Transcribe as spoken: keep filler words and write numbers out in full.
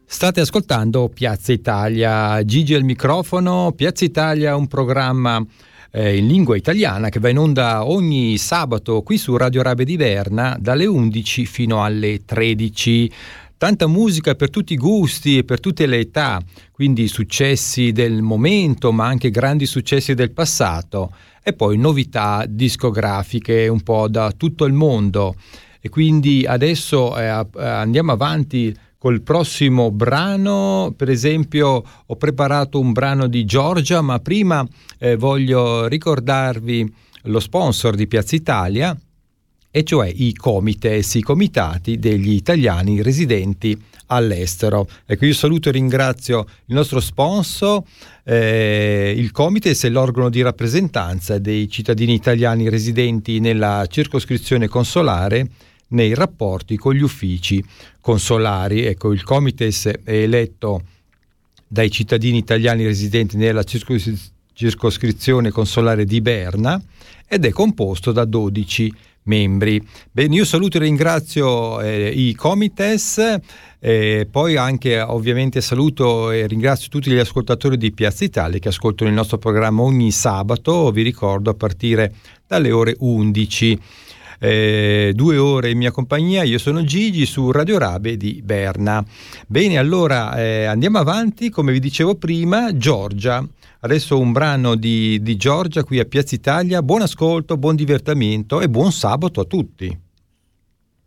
State ascoltando Piazza Italia, Gigi al microfono. Piazza Italia è un programma eh, in lingua italiana che va in onda ogni sabato qui su Radio Rabe di Berna dalle undici fino alle tredici. Tanta musica per tutti i gusti e per tutte le età, quindi successi del momento ma anche grandi successi del passato e poi novità discografiche un po' da tutto il mondo. E quindi adesso eh, andiamo avanti col prossimo brano. Per esempio ho preparato un brano di Giorgia, ma prima eh, voglio ricordarvi lo sponsor di Piazza Italia, e cioè i Comites, i comitati degli italiani residenti all'estero. Ecco, io saluto e ringrazio il nostro sponsor. Eh, il Comites è l'organo di rappresentanza dei cittadini italiani residenti nella circoscrizione consolare nei rapporti con gli uffici consolari. Ecco, il Comites è eletto dai cittadini italiani residenti nella circos- circoscrizione consolare di Berna ed è composto da dodici membri. Bene, io saluto e ringrazio eh, i Comites, eh, poi anche ovviamente saluto e ringrazio tutti gli ascoltatori di Piazza Italia che ascoltano il nostro programma ogni sabato, vi ricordo, a partire dalle ore undici. Eh, due ore in mia compagnia, io sono Gigi su Radio Rabe di Berna. Bene, allora eh, andiamo avanti, come vi dicevo prima, Giorgia. Adesso un brano di, di Giorgia qui a Piazza Italia. Buon ascolto, buon divertimento e buon sabato a tutti.